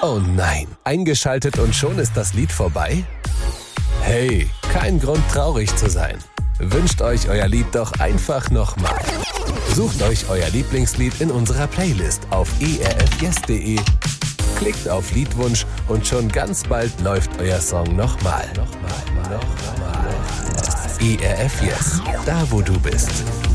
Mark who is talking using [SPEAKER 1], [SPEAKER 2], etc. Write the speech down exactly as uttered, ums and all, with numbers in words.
[SPEAKER 1] Oh nein, eingeschaltet und schon ist das Lied vorbei? Hey, kein Grund traurig zu sein. Wünscht euch euer Lied doch einfach nochmal. Sucht euch euer Lieblingslied in unserer Playlist auf e r f yes punkt de, klickt auf Liedwunsch und schon ganz bald läuft euer Song nochmal. Nochmal, nochmal. E R F Yes, da wo du bist.